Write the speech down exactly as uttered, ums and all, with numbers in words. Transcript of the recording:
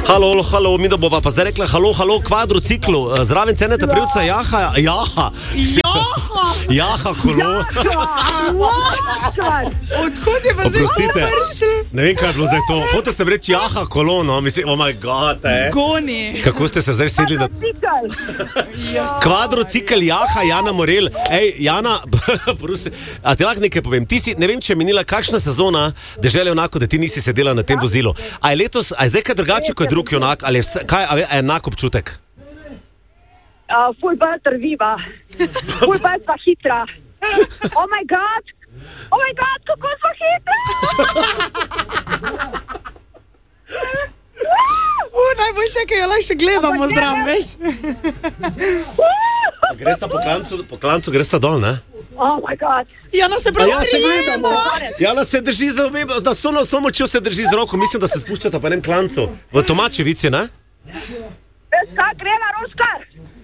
Halo, halo, mi da bova pa zdaj rekla halo, halo, kvadrociklu. Zraven cenete privca jaha, jaha. Jaha! Jaha, kolo. Odkud je pa zdaj to prišel? Ne vem, kaj je bilo zdaj to. Hotel sem reči jaha, kolo, no, mislim, oh my god, eh. Goni. Kako ste se zdaj sedli na... Kvadrocikl, jaha, Jana Morel. Ej, Jana, prosi, a ti lahko nekaj povem? Ti si, ne vem, če je minila kakšna sezona, dežele onako, da ti nisi sedela na tem vozilu. A je letos, a je zdaj kaj drugače kot drug junak, ali je, kaj, a je enak občutek? Uh, ful bolj trviva, ful bolj sva hitra. Oh my god, oh my god, kako sva hitra! Uh, najboljše, kaj jo lahko še gledamo zdrav, veš. Gresta po klancu, po klancu gresta dol, ne? Oh my god. Jana se prav Ja, se prijemo. Jana se drži za obe, da so na somočjo se drži z roko, mislim, da se spuščata po enem klancu. V Tomačevici, ne? Veš kaj, greva, Roškar?